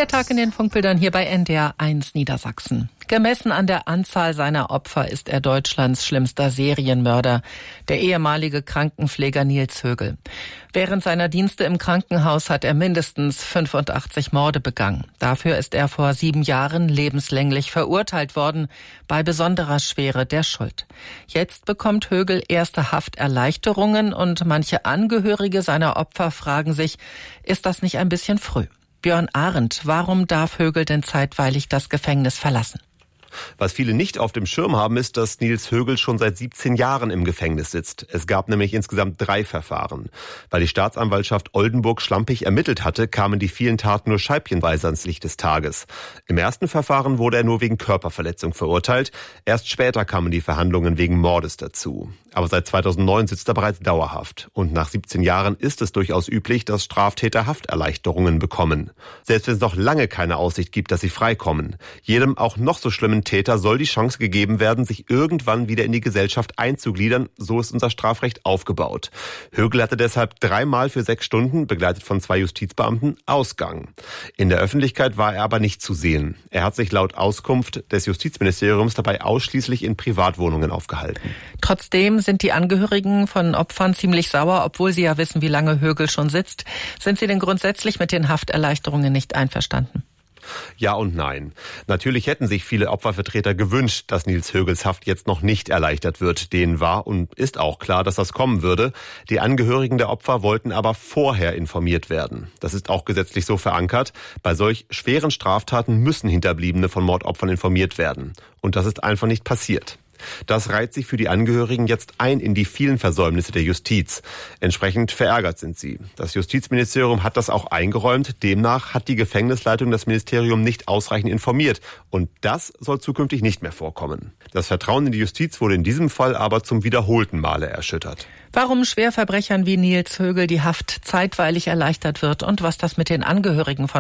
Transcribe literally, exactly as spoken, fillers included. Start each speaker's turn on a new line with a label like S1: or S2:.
S1: Der Tag in den Funkbildern hier bei N D R eins Niedersachsen. Gemessen an der Anzahl seiner Opfer ist er Deutschlands schlimmster Serienmörder, der ehemalige Krankenpfleger Nils Högel. Während seiner Dienste im Krankenhaus hat er mindestens fünfundachtzig Morde begangen. Dafür ist er vor sieben Jahren lebenslänglich verurteilt worden, bei besonderer Schwere der Schuld. Jetzt bekommt Högel erste Hafterleichterungen und manche Angehörige seiner Opfer fragen sich, ist das nicht ein bisschen früh? Björn Arendt, warum darf Högel denn zeitweilig das Gefängnis verlassen?
S2: Was viele nicht auf dem Schirm haben, ist, dass Nils Högel schon seit siebzehn Jahren im Gefängnis sitzt. Es gab nämlich insgesamt drei Verfahren. Weil die Staatsanwaltschaft Oldenburg schlampig ermittelt hatte, kamen die vielen Taten nur scheibchenweise ans Licht des Tages. Im ersten Verfahren wurde er nur wegen Körperverletzung verurteilt. Erst später kamen die Verhandlungen wegen Mordes dazu. Aber seit zweitausendneun sitzt er bereits dauerhaft. Und nach siebzehn Jahren ist es durchaus üblich, dass Straftäter Hafterleichterungen bekommen. Selbst wenn es noch lange keine Aussicht gibt, dass sie freikommen. Jedem auch noch so schlimmen Täter soll die Chance gegeben werden, sich irgendwann wieder in die Gesellschaft einzugliedern. So ist unser Strafrecht aufgebaut. Högel hatte deshalb dreimal für sechs Stunden, begleitet von zwei Justizbeamten, Ausgang. In der Öffentlichkeit war er aber nicht zu sehen. Er hat sich laut Auskunft des Justizministeriums dabei ausschließlich in Privatwohnungen aufgehalten.
S1: Trotzdem sind die Angehörigen von Opfern ziemlich sauer, obwohl sie ja wissen, wie lange Högel schon sitzt. Sind sie denn grundsätzlich mit den Hafterleichterungen nicht einverstanden?
S2: Ja und nein. Natürlich hätten sich viele Opfervertreter gewünscht, dass Nils Högels Haft jetzt noch nicht erleichtert wird. Denen war und ist auch klar, dass das kommen würde. Die Angehörigen der Opfer wollten aber vorher informiert werden. Das ist auch gesetzlich so verankert. Bei solch schweren Straftaten müssen Hinterbliebene von Mordopfern informiert werden. Und das ist einfach nicht passiert. Das reiht sich für die Angehörigen jetzt ein in die vielen Versäumnisse der Justiz. Entsprechend verärgert sind sie. Das Justizministerium hat das auch eingeräumt. Demnach hat die Gefängnisleitung das Ministerium nicht ausreichend informiert. Und das soll zukünftig nicht mehr vorkommen. Das Vertrauen in die Justiz wurde in diesem Fall aber zum wiederholten Male erschüttert.
S1: Warum Schwerverbrechern wie Nils Högel die Haft zeitweilig erleichtert wird und was das mit den Angehörigen von